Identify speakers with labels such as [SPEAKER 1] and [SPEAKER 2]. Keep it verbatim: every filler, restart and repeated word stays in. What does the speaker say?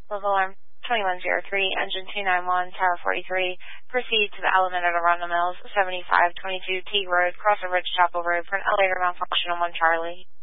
[SPEAKER 1] Local alarm twenty-one oh three, engine two nine one, tower forty-three. Proceed to the element at Arundel Mills, seventy-five twenty-two Teague Road, Crossing Ridge Chapel Road for an elevator malfunction on one Charlie.